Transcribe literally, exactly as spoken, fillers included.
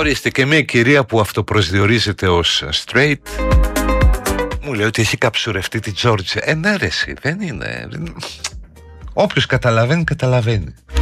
Ορίστε, και μια κυρία που αυτοπροσδιορίζεται ως straight μου λέει ότι έχει καψουρευτεί τη Τζόρτζ. Ε, ναι ρε εσύ, δεν είναι. Όποιος καταλαβαίνει, καταλαβαίνει.